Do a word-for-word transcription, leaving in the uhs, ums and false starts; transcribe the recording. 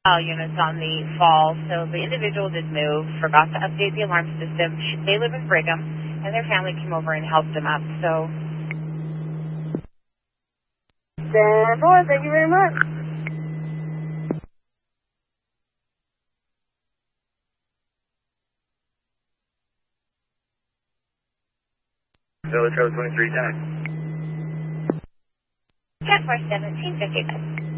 All units on the fall, so the individual did move, forgot to update the alarm system. They live in Brigham, and their family came over and helped them up, so. ten four, thank you very much. Village Road twenty-three ten. ten four, seventeen fifty.